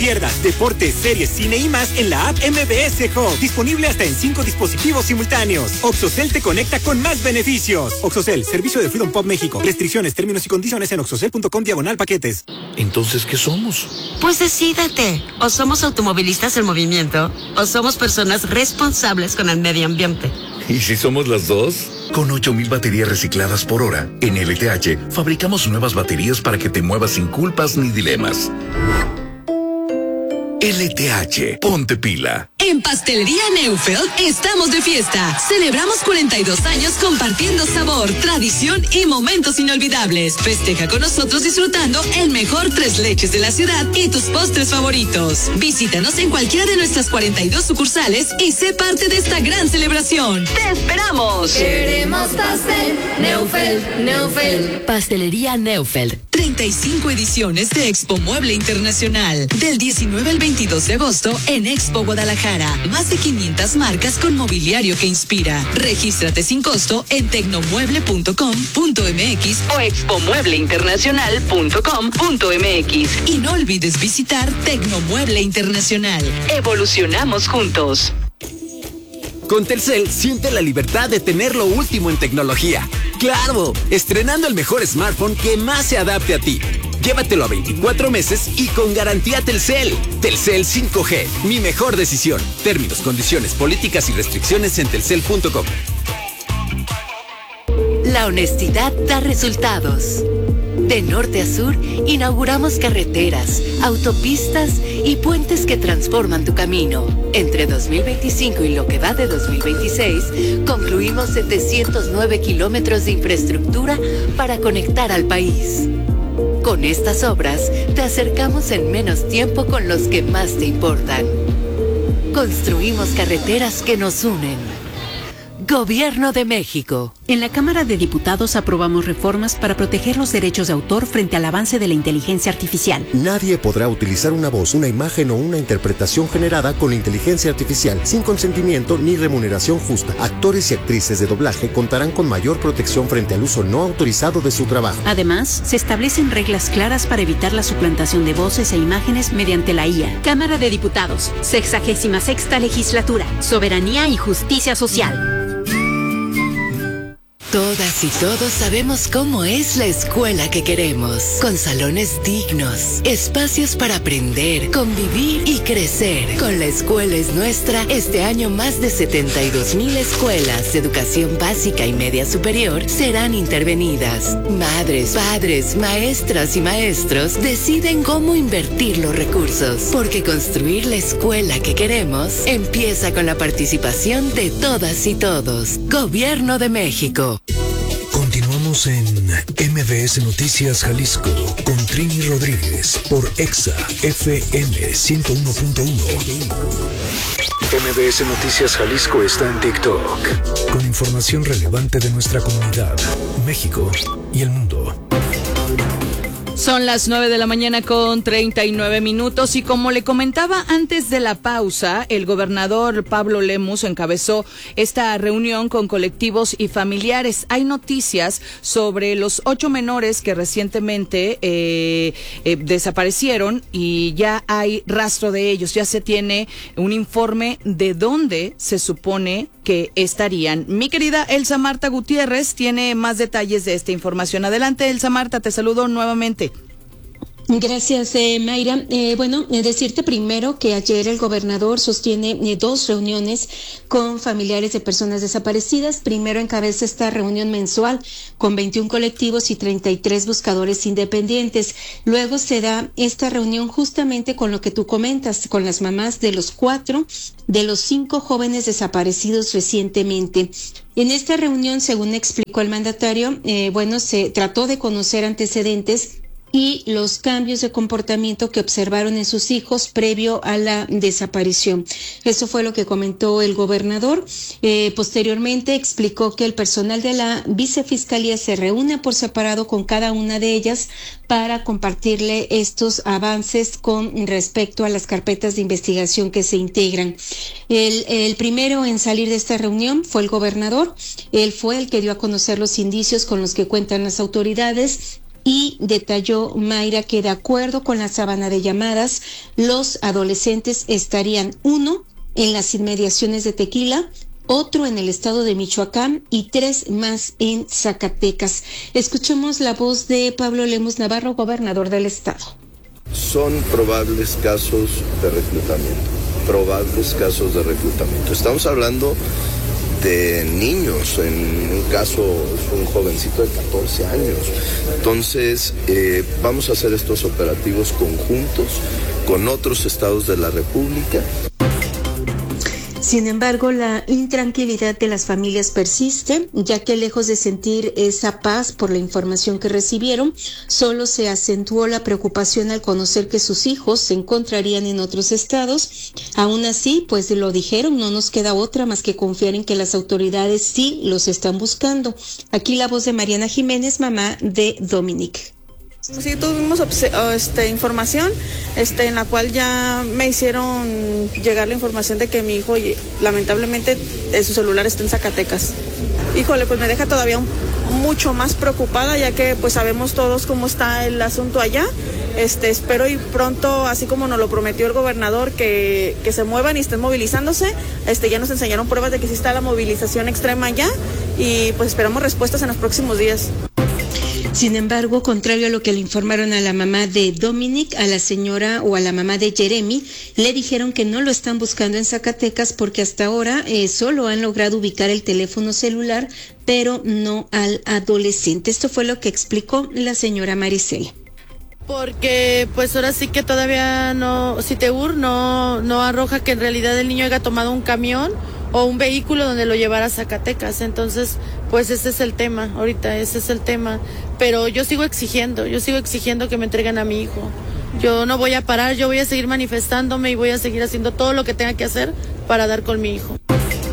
pierdas deportes, series, cine y más en la app MBS Hub. Disponible hasta en 5 dispositivos simultáneos. OXXOCEL te conecta con más beneficios. OXXOCEL, servicio de Freedom Pop México. Restricciones, términos y condiciones en oxxocel.com/paquetes. Entonces, ¿qué somos? Pues decídete. O somos automovilistas en movimiento, o somos personas responsables con el medio ambiente. ¿Y si somos las dos? Con 8,000 baterías recicladas por hora, en LTH fabricamos nuevas baterías para que te muevas sin culpas ni dilemas. LTH, ponte pila. En Pastelería Neufeld estamos de fiesta. Celebramos 42 años compartiendo sabor, tradición y momentos inolvidables. Festeja con nosotros disfrutando el mejor 3 leches de la ciudad y tus postres favoritos. Visítanos en cualquiera de nuestras 42 sucursales y sé parte de esta gran celebración. ¡Te esperamos! Queremos pastel, Neufeld, Neufeld. Pastelería Neufeld. 35 ediciones de Expo Mueble Internacional. Del 19 al 22 de agosto en Expo Guadalajara. Más de 500 marcas con mobiliario que inspira. Regístrate sin costo en tecnomueble.com.mx o expomuebleinternacional.com.mx. Y no olvides visitar Tecnomueble Internacional. Evolucionamos juntos. Con Telcel, siente la libertad de tener lo último en tecnología. ¡Claro! Estrenando el mejor smartphone que más se adapte a ti. Llévatelo a 24 meses y con garantía Telcel. Telcel 5G, mi mejor decisión. Términos, condiciones, políticas y restricciones en telcel.com. La honestidad da resultados. De norte a sur, inauguramos carreteras, autopistas y puentes que transforman tu camino. Entre 2025 y lo que va de 2026, concluimos 709 kilómetros de infraestructura para conectar al país. Con estas obras, te acercamos en menos tiempo con los que más te importan. Construimos carreteras que nos unen. Gobierno de México. En la Cámara de Diputados aprobamos reformas para proteger los derechos de autor frente al avance de la inteligencia artificial. Nadie podrá utilizar una voz, una imagen o una interpretación generada con inteligencia artificial sin consentimiento ni remuneración justa. Actores y actrices de doblaje contarán con mayor protección frente al uso no autorizado de su trabajo. Además, se establecen reglas claras para evitar la suplantación de voces e imágenes mediante la IA. Cámara de Diputados, 66ª Legislatura, Soberanía y Justicia Social. Todas y todos sabemos cómo es la escuela que queremos, con salones dignos, espacios para aprender, convivir y crecer. Con La Escuela es Nuestra, este año más de 72,000 escuelas de educación básica y media superior serán intervenidas. Madres, padres, maestras y maestros deciden cómo invertir los recursos, porque construir la escuela que queremos empieza con la participación de todas y todos. Gobierno de México. Continuamos en MBS Noticias Jalisco con Trini Rodríguez por Exa FM 101.1. MBS Noticias Jalisco está en TikTok con información relevante de nuestra comunidad, México y el mundo. Son las 9 de la mañana con 39 minutos y como le comentaba antes de la pausa, el gobernador Pablo Lemus encabezó esta reunión con colectivos y familiares. Hay noticias sobre los 8 menores que recientemente desaparecieron y ya hay rastro de ellos. Ya se tiene un informe de dónde se supone que estarían. Mi querida Elsa Marta Gutiérrez tiene más detalles de esta información. Adelante, Elsa Marta, te saludo nuevamente. Gracias, Mayra. Decirte primero que ayer el gobernador sostiene 2 reuniones con familiares de personas desaparecidas. Primero encabeza esta reunión mensual con 21 colectivos y 33 buscadores independientes. Luego se da esta reunión justamente con lo que tú comentas, con las mamás de los 4 de los 5 jóvenes desaparecidos recientemente. En esta reunión, según explicó el mandatario, se trató de conocer antecedentes y los cambios de comportamiento que observaron en sus hijos previo a la desaparición. Eso fue lo que comentó el gobernador. Posteriormente explicó que el personal de la vicefiscalía se reúne por separado con cada una de ellas para compartirle estos avances con respecto a las carpetas de investigación que se integran. El primero en salir de esta reunión fue el gobernador. Él fue el que dio a conocer los indicios con los que cuentan las autoridades y detalló Mayra que de acuerdo con la sábana de llamadas, los adolescentes estarían uno en las inmediaciones de Tequila, otro en el estado de Michoacán y 3 más en Zacatecas. Escuchemos la voz de Pablo Lemus Navarro, gobernador del estado. Son probables casos de reclutamiento. Estamos hablando de niños, en un caso es un jovencito de 14 años. Entonces, vamos a hacer estos operativos conjuntos con otros estados de la República. Sin embargo, la intranquilidad de las familias persiste, ya que lejos de sentir esa paz por la información que recibieron, solo se acentuó la preocupación al conocer que sus hijos se encontrarían en otros estados. Aún así, pues lo dijeron, no nos queda otra más que confiar en que las autoridades sí los están buscando. Aquí la voz de Mariana Jiménez, mamá de Dominic. Sí, tuvimos información en la cual ya me hicieron llegar la información de que mi hijo, lamentablemente, su celular está en Zacatecas. Híjole, pues me deja todavía mucho más preocupada, ya que pues sabemos todos cómo está el asunto allá. Espero y pronto, así como nos lo prometió el gobernador, que se muevan y estén movilizándose. Ya nos enseñaron pruebas de que sí está la movilización extrema allá y pues esperamos respuestas en los próximos días. Sin embargo, contrario a lo que le informaron a la mamá de Dominic, a la señora o a la mamá de Jeremy, le dijeron que no lo están buscando en Zacatecas porque hasta ahora solo han logrado ubicar el teléfono celular, pero no al adolescente. Esto fue lo que explicó la señora Maricela. Porque pues ahora sí que todavía no, Citeur no arroja que en realidad el niño haya tomado un camión o un vehículo donde lo llevara a Zacatecas. Entonces, pues ese es el tema, ahorita ese es el tema. Pero yo sigo exigiendo que me entreguen a mi hijo. Yo no voy a parar, yo voy a seguir manifestándome y voy a seguir haciendo todo lo que tenga que hacer para dar con mi hijo.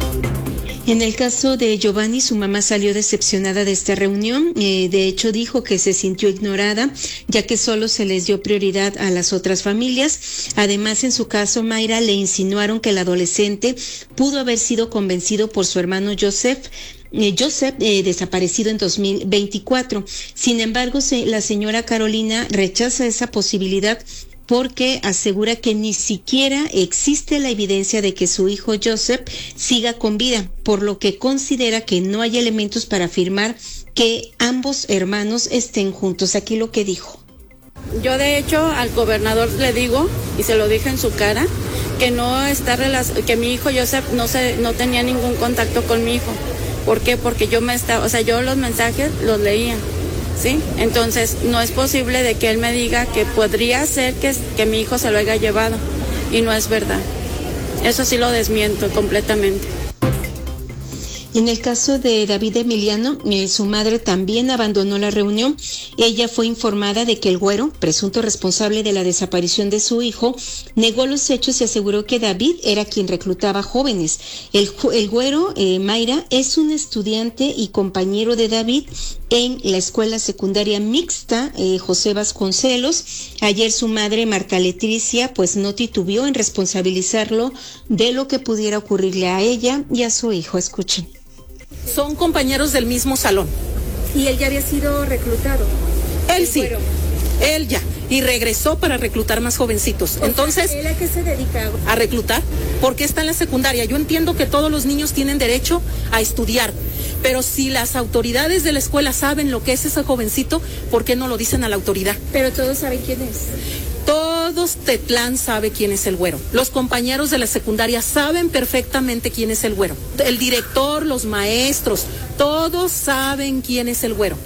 En el caso de Giovanni, su mamá salió decepcionada de esta reunión. De hecho, dijo que se sintió ignorada, ya que solo se les dio prioridad a las otras familias. Además, en su caso, Mayra, le insinuaron que el adolescente pudo haber sido convencido por su hermano Joseph, desaparecido en 2024. Sin embargo, la señora Carolina rechaza esa posibilidad porque asegura que ni siquiera existe la evidencia de que su hijo Joseph siga con vida, por lo que considera que no hay elementos para afirmar que ambos hermanos estén juntos. Aquí lo que dijo. Yo de hecho al gobernador le digo, y se lo dije en su cara, que que mi hijo Joseph no tenía ningún contacto con mi hijo. ¿Por qué? Porque yo los mensajes los leía. ¿Sí? Entonces no es posible de que él me diga que podría ser que mi hijo se lo haya llevado y no es verdad. Eso sí lo desmiento completamente. En el caso de David Emiliano, su madre también abandonó la reunión. Ella fue informada de que el güero, presunto responsable de la desaparición de su hijo, negó los hechos y aseguró que David era quien reclutaba jóvenes. El güero, Mayra, es un estudiante y compañero de David en la escuela secundaria mixta José Vasconcelos. Ayer su madre, Marta Leticia, pues no titubeó en responsabilizarlo de lo que pudiera ocurrirle a ella y a su hijo. Escuchen. Son compañeros del mismo salón. ¿Y él ya había sido reclutado? Él sí, él ya. Y regresó para reclutar más jovencitos. Entonces, ¿él a qué se dedica? A reclutar, porque está en la secundaria. Yo entiendo que todos los niños tienen derecho a estudiar, pero si las autoridades de la escuela saben lo que es ese jovencito, ¿por qué no lo dicen a la autoridad? Pero todos saben quién es. Todos Tetlán sabe quién es el güero. Los compañeros de la secundaria saben perfectamente quién es el güero. El director, los maestros, todos saben quién es el güero.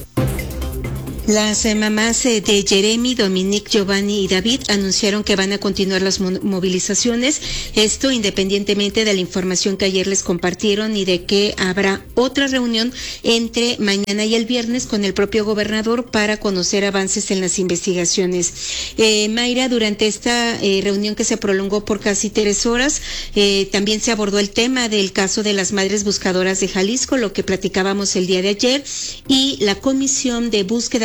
Las mamás de Jeremy, Dominic, Giovanni y David anunciaron que van a continuar las movilizaciones, esto independientemente de la información que ayer les compartieron y de que habrá otra reunión entre mañana y el viernes con el propio gobernador para conocer avances en las investigaciones. Mayra, durante esta reunión que se prolongó por casi 3 horas, también se abordó el tema del caso de las madres buscadoras de Jalisco, lo que platicábamos el día de ayer, y la Comisión de Búsqueda de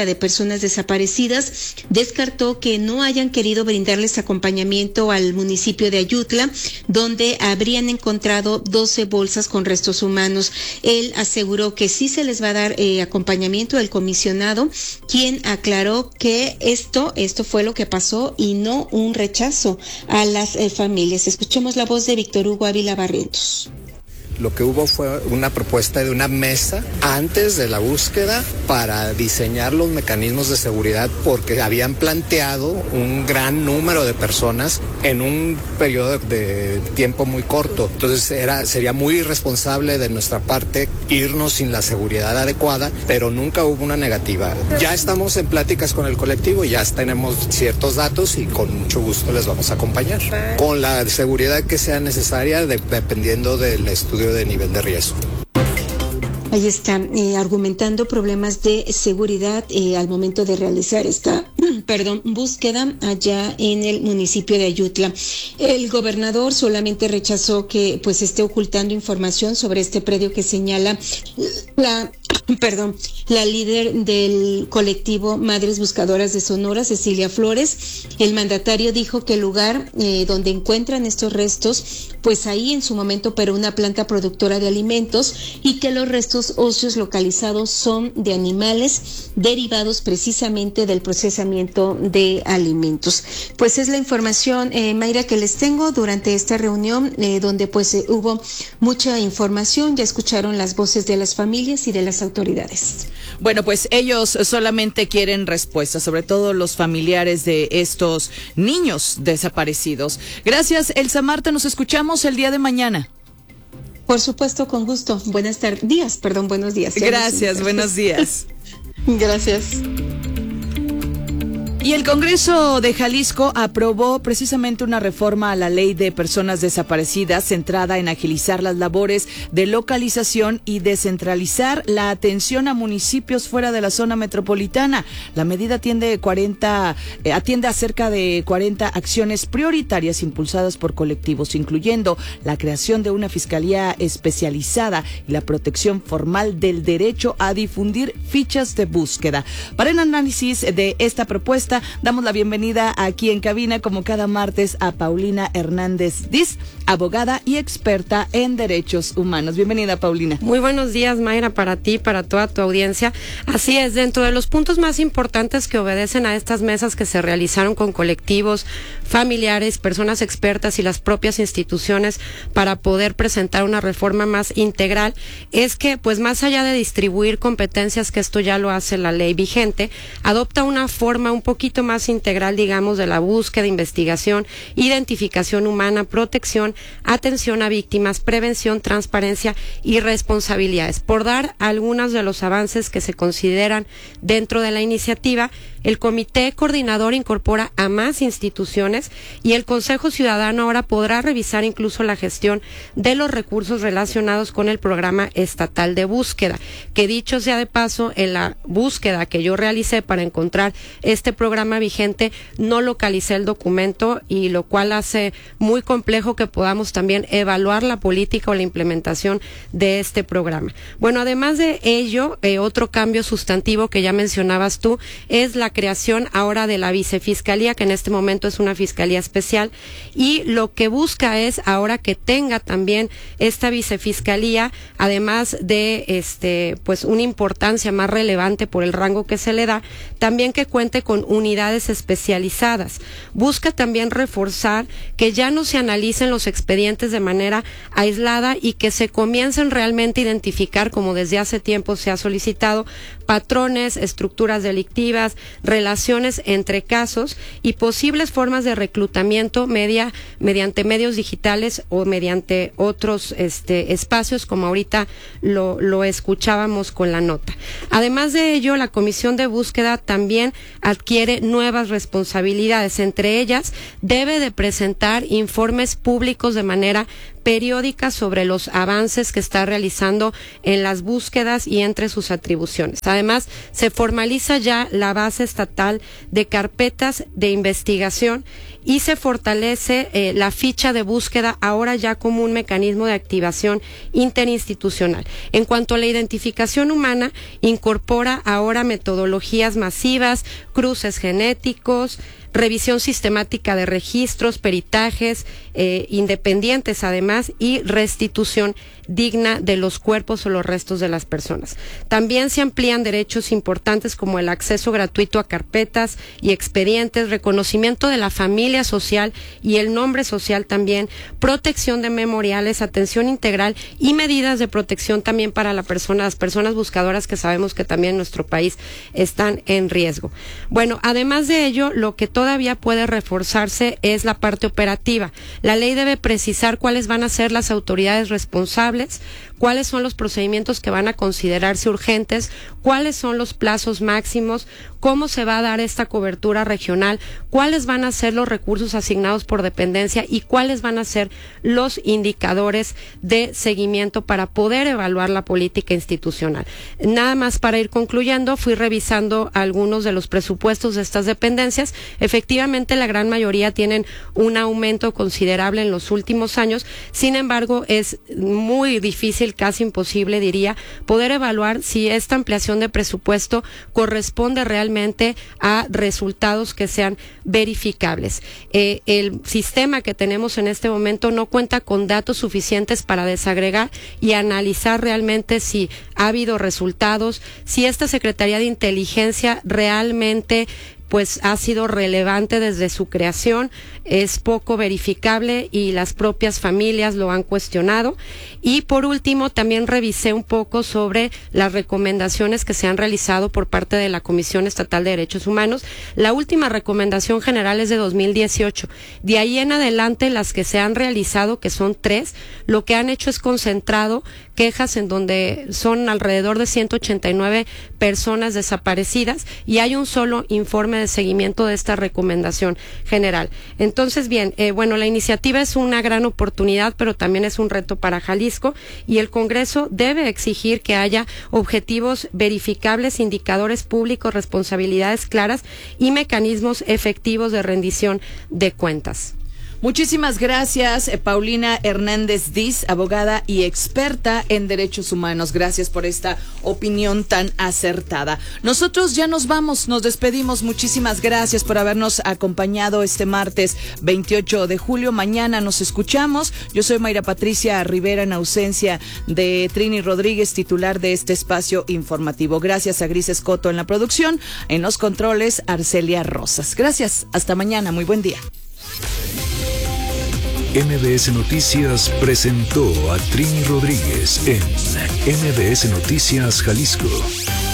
de Personas Desaparecidas descartó que no hayan querido brindarles acompañamiento al municipio de Ayutla, donde habrían encontrado 12 bolsas con restos humanos. Él aseguró que sí se les va a dar acompañamiento del comisionado, quien aclaró que esto fue lo que pasó y no un rechazo a las familias. Escuchemos la voz de Víctor Hugo Ávila Barrientos. Lo que hubo fue una propuesta de una mesa antes de la búsqueda para diseñar los mecanismos de seguridad, porque habían planteado un gran número de personas en un periodo de tiempo muy corto. Entonces sería muy irresponsable de nuestra parte irnos sin la seguridad adecuada, pero nunca hubo una negativa. Ya estamos en pláticas con el colectivo, ya tenemos ciertos datos y con mucho gusto les vamos a acompañar con la seguridad que sea necesaria dependiendo del estudio de nivel de riesgo. Ahí están argumentando problemas de seguridad al momento de realizar esta búsqueda allá en el municipio de Ayutla. El gobernador solamente rechazó que pues esté ocultando información sobre este predio que señala la líder del colectivo Madres Buscadoras de Sonora, Cecilia Flores. El mandatario dijo que el lugar donde encuentran estos restos, pues ahí en su momento operó una planta productora de alimentos y que los restos óseos localizados son de animales derivados precisamente del procesamiento de alimentos. Pues es la información, Mayra, que les tengo durante esta reunión, donde pues hubo mucha información. Ya escucharon las voces de las familias y de las autoridades. Bueno, pues ellos solamente quieren respuestas, sobre todo los familiares de estos niños desaparecidos. Gracias, Elsa Marta, nos escuchamos el día de mañana. Por supuesto, con gusto. Buenos días. Gracias, buenos días. Gracias. Y el Congreso de Jalisco aprobó precisamente una reforma a la Ley de Personas Desaparecidas centrada en agilizar las labores de localización y descentralizar la atención a municipios fuera de la zona metropolitana. La medida atiende a cerca de 40 acciones prioritarias impulsadas por colectivos, incluyendo la creación de una fiscalía especializada y la protección formal del derecho a difundir fichas de búsqueda. Para el análisis de esta propuesta, damos la bienvenida aquí en cabina, como cada martes, a Paulina Hernández Diz, abogada y experta en derechos humanos. Bienvenida, Paulina. Muy buenos días, Mayra, para ti, para toda tu audiencia. Así es, dentro de los puntos más importantes que obedecen a estas mesas que se realizaron con colectivos, familiares, personas expertas y las propias instituciones para poder presentar una reforma más integral, es que, pues más allá de distribuir competencias, que esto ya lo hace la ley vigente, adopta una forma un poquito más integral, digamos, de la búsqueda, investigación, identificación humana, protección, atención a víctimas, prevención, transparencia y responsabilidades. Por dar algunos de los avances que se consideran dentro de la iniciativa, el Comité Coordinador incorpora a más instituciones y el Consejo Ciudadano ahora podrá revisar incluso la gestión de los recursos relacionados con el Programa Estatal de Búsqueda, que dicho sea de paso, en la búsqueda que yo realicé para encontrar este programa vigente, no localicé el documento, y lo cual hace muy complejo que podamos también evaluar la política o la implementación de este programa. Bueno, además de ello, otro cambio sustantivo que ya mencionabas tú es la creación ahora de la vicefiscalía, que en este momento es una fiscalía especial, y lo que busca es ahora que tenga también esta vicefiscalía, además de pues una importancia más relevante por el rango que se le da, también que cuente con unidades especializadas. Busca también reforzar que ya no se analicen los expedientes de manera aislada y que se comiencen realmente a identificar, como desde hace tiempo se ha solicitado, patrones, estructuras delictivas, relaciones entre casos y posibles formas de reclutamiento mediante medios digitales o mediante otros espacios, como ahorita lo escuchábamos con la nota. Además de ello, la Comisión de Búsqueda también adquiere nuevas responsabilidades. Entre ellas, debe de presentar informes públicos de manera periódica sobre los avances que está realizando en las búsquedas y entre sus atribuciones. Además, se formaliza ya la base estatal de carpetas de investigación y se fortalece la ficha de búsqueda ahora ya como un mecanismo de activación interinstitucional. En cuanto a la identificación humana, incorpora ahora metodologías masivas, cruces genéticos, revisión sistemática de registros, peritajes independientes además, y restitución digna de los cuerpos o los restos de las personas. También se amplían derechos importantes como el acceso gratuito a carpetas y expedientes, reconocimiento de la familia social y el nombre social también, protección de memoriales, atención integral y medidas de protección también para las personas buscadoras, que sabemos que también en nuestro país están en riesgo. Bueno, además de ello, lo que todavía puede reforzarse es la parte operativa. La ley debe precisar cuáles van a ser las autoridades responsables, cuáles son los procedimientos que van a considerarse urgentes, cuáles son los plazos máximos, cómo se va a dar esta cobertura regional, cuáles van a ser los recursos asignados por dependencia y cuáles van a ser los indicadores de seguimiento para poder evaluar la política institucional. Nada más para ir concluyendo, fui revisando algunos de los presupuestos de estas dependencias. Efectivamente, la gran mayoría tienen un aumento considerable en los últimos años. Sin embargo, es muy difícil, casi imposible, diría, poder evaluar si esta ampliación de presupuesto corresponde realmente a resultados que sean verificables. El sistema que tenemos en este momento no cuenta con datos suficientes para desagregar y analizar realmente si ha habido resultados, si esta Secretaría de Inteligencia realmente pues ha sido relevante desde su creación, es poco verificable y las propias familias lo han cuestionado. Y por último, también revisé un poco sobre las recomendaciones que se han realizado por parte de la Comisión Estatal de Derechos Humanos. La última recomendación general es de 2018. De ahí en adelante, las que se han realizado, que son 3, lo que han hecho es concentrado quejas en donde son alrededor de 189 personas desaparecidas y hay un solo informe de seguimiento de esta recomendación general. Entonces, bien, bueno, la iniciativa es una gran oportunidad, pero también es un reto para Jalisco, y el Congreso debe exigir que haya objetivos verificables, indicadores públicos, responsabilidades claras y mecanismos efectivos de rendición de cuentas. Muchísimas gracias, Paulina Hernández Diz, abogada y experta en derechos humanos. Gracias por esta opinión tan acertada. Nosotros ya nos vamos, nos despedimos. Muchísimas gracias por habernos acompañado este martes 28 de julio. Mañana nos escuchamos. Yo soy Mayra Patricia Rivera, en ausencia de Trini Rodríguez, titular de este espacio informativo. Gracias a Gris Escoto en la producción, en los controles, Arcelia Rosas. Gracias, hasta mañana, muy buen día. MBS Noticias presentó a Trini Rodríguez en MBS Noticias Jalisco.